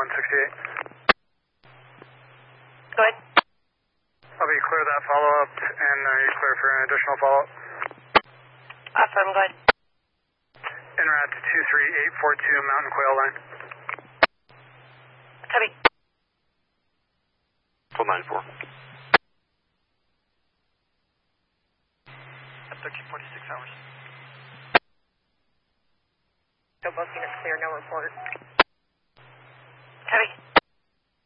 168. Go ahead. I'll be clear that follow-up, and are you clear for an additional follow-up? Awesome, go ahead. NRAD 23842 Mountain Quail Line. Copy. Full 94. At 1346 hours. So both units clear, no report. Copy.